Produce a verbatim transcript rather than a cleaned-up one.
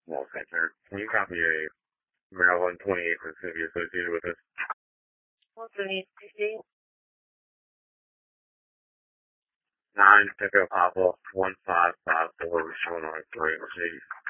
Okay, sir. Can you copy a Maryland twenty-eight that's going to be associated with this? What's the need to see? Nine Echo Papa one five five four Illinois three Mercedes.